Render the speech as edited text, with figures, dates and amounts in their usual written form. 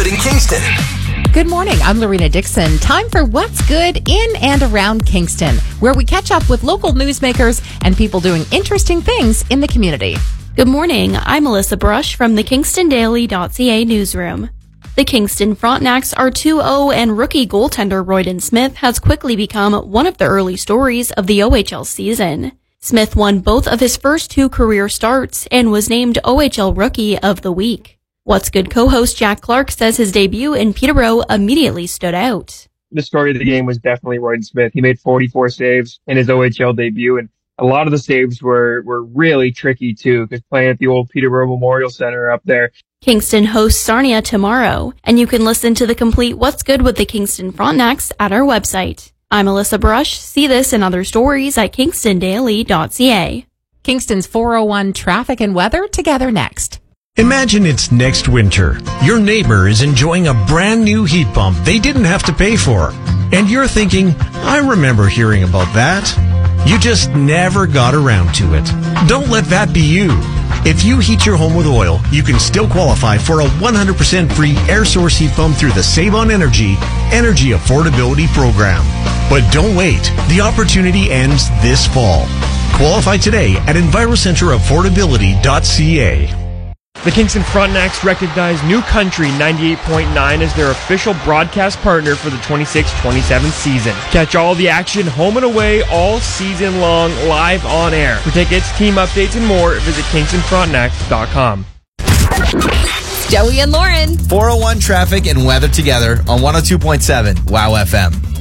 Good in Kingston. Good morning, I'm Lorena Dixon. Time for What's Good in and around Kingston, where we catch up with local newsmakers and people doing interesting things in the community. Good morning, I'm Melissa Brush from the KingstonDaily.ca newsroom. The Kingston Frontenacs are 2-0 and rookie goaltender Royden Smith has quickly become one of the early stories of the OHL season. Smith won both of his first two career starts and was named OHL Rookie of the Week. What's Good co-host Jack Clark says his debut in Peterborough immediately stood out. The story of the game was definitely Royden Smith. He made 44 saves in his OHL debut, and a lot of the saves were really tricky too, because playing at the old Peterborough Memorial Center up there. Kingston hosts Sarnia tomorrow, and you can listen to the complete What's Good with the Kingston Frontenacs at our website. I'm Melissa Brush. See this and other stories at KingstonDaily.ca. Kingston's 401 traffic and weather together next. Imagine it's next winter. Your neighbor is enjoying a brand new heat pump they didn't have to pay for. And you're thinking, I remember hearing about that. You just never got around to it. Don't let that be you. If you heat your home with oil, you can still qualify for a 100% free air source heat pump through the Save on Energy Affordability Program. But don't wait. The opportunity ends this fall. Qualify today at EnviroCenterAffordability.ca. The Kingston Frontenacs recognize New Country 98.9 as their official broadcast partner for the 26-27 season. Catch all the action home and away all season long live on air. For tickets, team updates, and more, visit KingstonFrontenacs.com. Joey and Lauren. 401 traffic and weather together on 102.7 WOW FM.